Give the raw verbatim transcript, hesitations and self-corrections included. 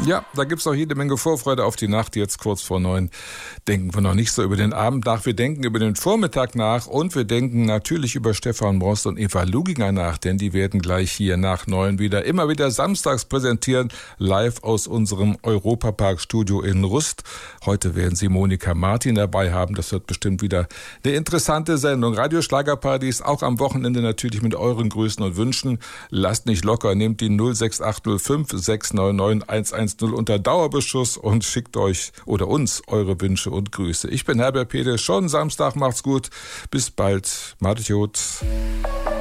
Ja, da gibt's noch jede Menge Vorfreude auf die Nacht. Jetzt kurz vor neun denken wir noch nicht so über den Abend nach. Wir denken über den Vormittag nach und wir denken natürlich über Stefan Brost und Eva Luginger nach, denn die werden gleich hier nach neun wieder, immer wieder samstags präsentieren, live aus unserem Europapark-Studio in Rust. Heute werden sie Monika Martin dabei haben. Das wird bestimmt wieder eine interessante Sendung. Radio Schlagerparadies auch am Wochenende natürlich mit euren Grüßen und Wünschen. Lasst nicht locker, nehmt die null sechs acht null fünf sechs neun neun eins eins null unter Dauerbeschuss und schickt euch oder uns eure Wünsche und Grüße. Ich bin Herbert Pede, schon Samstag, macht's gut. Bis bald. Macht's gut.